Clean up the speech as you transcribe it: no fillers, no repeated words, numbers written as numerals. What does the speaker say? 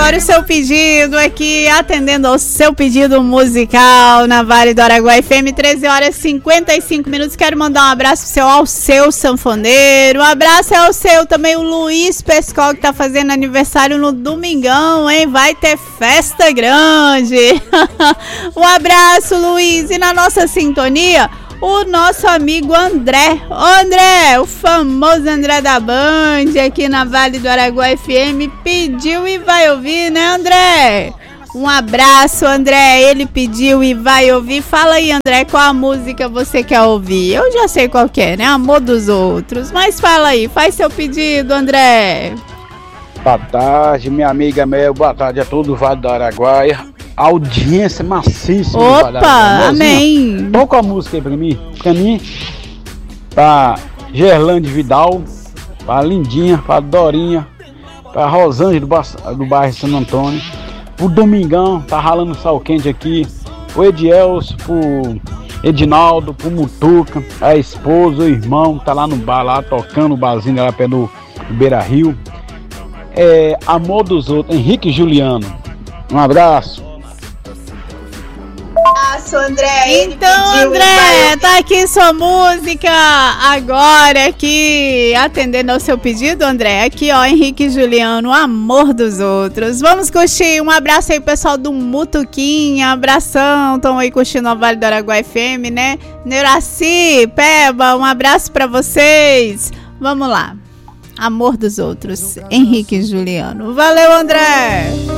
agora o seu pedido aqui, atendendo ao seu pedido musical na Vale do Araguaia FM, 13h55. Quero mandar um abraço pro seu Alceu Sanfoneiro. Um abraço ao seu também, o Luiz Pescol, que tá fazendo aniversário no domingão, hein? Vai ter festa grande. Um abraço, Luiz. E na nossa sintonia, o nosso amigo André. Ô, André, o famoso André da Band, aqui na Vale do Araguaia FM, pediu e vai ouvir, né, André? Um abraço, André. Ele pediu e vai ouvir. Fala aí, André, qual a música você quer ouvir? Eu já sei qual que é, né? Amor dos Outros. Mas fala aí, faz seu pedido, André. Boa tarde, minha amiga Mel. Boa tarde a todo o Vale do Araguaia. Audiência maciça. Opa, amém. Toca a música aí pra mim, pra Gerlande Vidal, pra Lindinha, pra Dorinha, pra Rosângela do bairro Santo Antônio, pro Domingão, tá ralando sal quente aqui, pro Edielso, pro Edinaldo, pro Mutuca, a esposa, o irmão, tá lá no bar, lá tocando o barzinho lá perto do Beira Rio. Amor dos Outros, Henrique e Juliano. Um abraço. André. Então, André, tá aqui sua música agora aqui, atendendo ao seu pedido, André. Aqui, ó, Henrique e Juliano, Amor dos Outros. Vamos curtir. Um abraço aí, pessoal do Mutuquinha. Abração. Estão aí curtindo a Vale do Araguaia FM, né? Neuraci, Peba, um abraço pra vocês. Vamos lá. Amor dos Outros, Henrique e Juliano. Valeu, André.